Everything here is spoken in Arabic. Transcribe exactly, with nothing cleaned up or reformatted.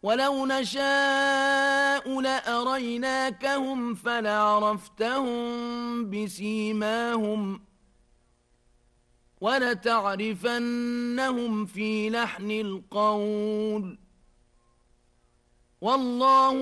ولو نشاء لأريناكهم فلعرفتهم بسيماهم ولتعرفنهم في لحن القول والله